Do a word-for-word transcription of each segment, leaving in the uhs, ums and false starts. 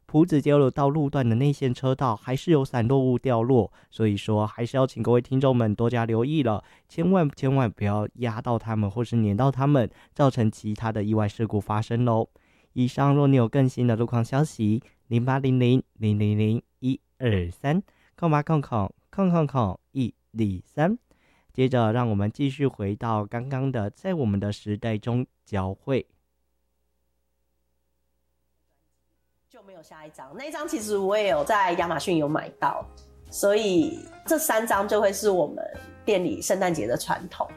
埔子交流道路段的内线车道还是有散落物掉落，所以说还是要请各位听众们多加留意了，千万千万不要压到他们或是碾到他们，造成其他的意外事故发生咯。以上若你有更新的路况消息，零八零零零零零一二三空八空空空空空一二三。接着让我们继续回到刚刚的在我们的时代中交汇， 就没有下一张，那一张其实我也有在亚马逊有买到，所以这三张就会是我们店里圣诞节的传统。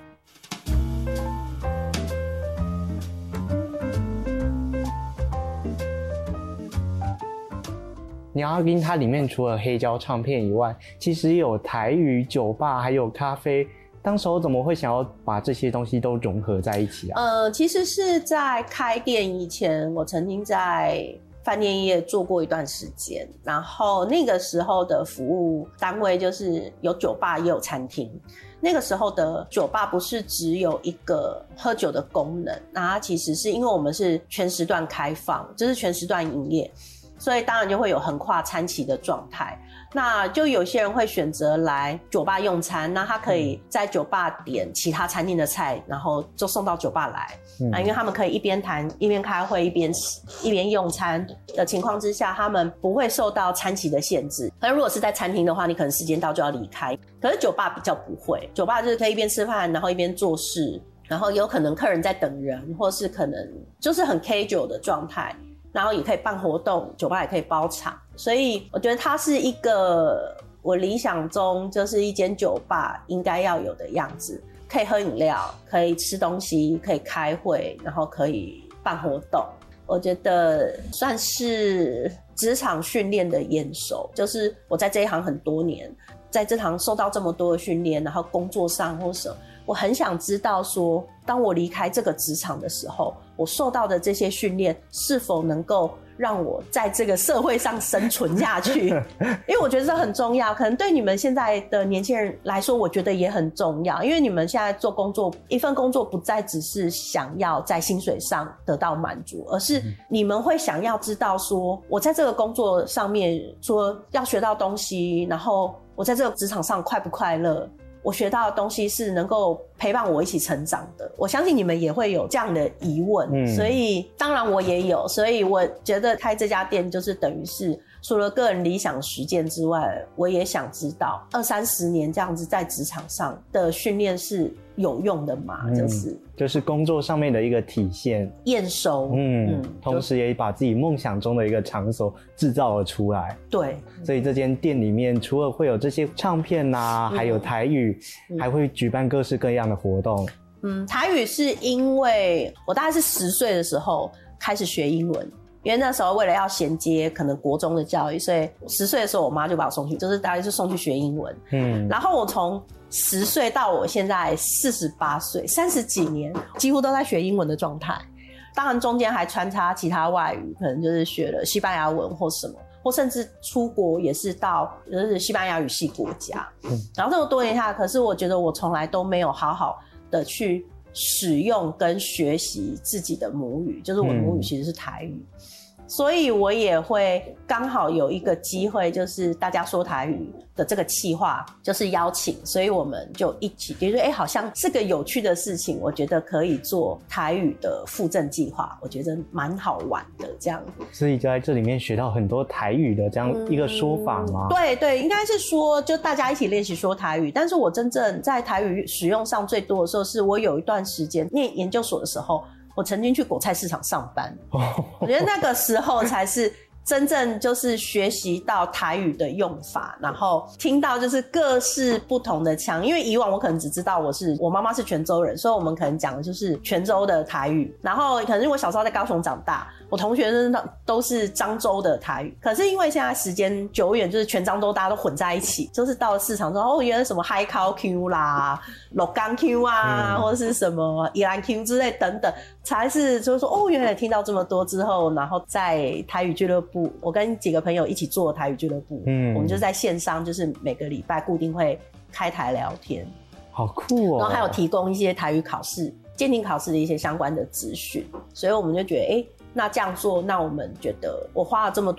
鸟阿斌它里面除了黑胶唱片以外，其实也有台语、酒吧还有咖啡，当时候怎么会想要把这些东西都融合在一起啊？ 呃，其实是在开店以前，我曾经在饭店业做过一段时间，然后那个时候的服务单位就是有酒吧也有餐厅。那个时候的酒吧不是只有一个喝酒的功能，那它其实是因为我们是全时段开放，就是全时段营业，所以当然就会有横跨餐期的状态。那就有些人会选择来酒吧用餐，那他可以在酒吧点其他餐厅的菜，然后就送到酒吧来。嗯、啊，因为他们可以一边谈一边开会一边一边用餐的情况之下，他们不会受到餐期的限制。可是如果是在餐厅的话，你可能时间到就要离开。可是酒吧比较不会，酒吧就是可以一边吃饭，然后一边做事，然后有可能客人在等人，或是可能就是很 casual 的状态。然后也可以办活动，酒吧也可以包场，所以我觉得它是一个我理想中就是一间酒吧应该要有的样子，可以喝饮料，可以吃东西，可以开会，然后可以办活动。我觉得算是职场训练的验收，就是我在这一行很多年，在这行受到这么多的训练，然后工作上或什么，我很想知道说，当我离开这个职场的时候，我受到的这些训练是否能够让我在这个社会上生存下去。因为我觉得这很重要，可能对你们现在的年轻人来说，我觉得也很重要。因为你们现在做工作，一份工作不再只是想要在薪水上得到满足，而是你们会想要知道说，我在这个工作上面说要学到东西，然后我在这个职场上快不快乐，我学到的东西是能够陪伴我一起成长的。我相信你们也会有这样的疑问、嗯、所以当然我也有，所以我觉得开这家店就是等于是除了个人理想实践之外，我也想知道二三十年这样子在职场上的训练是有用的吗、嗯、就是就是工作上面的一个体现验收。 嗯，嗯同时也把自己梦想中的一个场所制造了出来。 对， 所以这间店里面除了会有这些唱片啊、嗯、还有台语、嗯、还会举办各式各样的活动。 嗯，台语是因为我大概是十岁的时候开始学英文，因为那时候为了要衔接可能国中的教育，所以十岁的时候我妈就把我送去，就是大概是送去学英文。嗯，然后我从十岁到我现在四十八岁，三十几年几乎都在学英文的状态。当然中间还穿插其他外语，可能就是学了西班牙文或什么，或甚至出国也是到就是西班牙语系国家。嗯，然后这么多年下来，可是我觉得我从来都没有好好的去使用跟学习自己的母语，就是我的母语其实是台语。嗯，所以我也会刚好有一个机会，就是大家说台语的这个企划就是邀请，所以我们就一起觉得哎，好像是个有趣的事情，我觉得可以做台语的附赠计划，我觉得蛮好玩的这样。 所以就在这里面学到很多台语的这样一个说法吗？ 嗯、对对，应该是说就大家一起练习说台语，但是我真正在台语使用上最多的时候，是我有一段时间念研究所的时候，我曾经去果菜市场上班，我觉得那个时候才是真正就是学习到台语的用法，然后听到就是各式不同的腔，因为以往我可能只知道我是我妈妈是泉州人，所以我们可能讲的就是泉州的台语，然后可能因为我小时候在高雄长大，我同学都是漳州的台语，可是因为现在时间久远，就是全漳州大家都混在一起，就是到了市场之后，哦，原来什么海口 Q 啦、鹿港 Q 啊、嗯，或者是什么宜兰 Q 之类等等，才是就是说哦，原来听到这么多之后，然后在台语俱乐部，我跟几个朋友一起做台语俱乐部，嗯，我们就在线上，就是每个礼拜固定会开台聊天， 好酷哦， 然后还有提供一些台语考试、鉴定考试的一些相关的资讯，所以我们就觉得，哎，那这样做，那我们觉得我花了这么多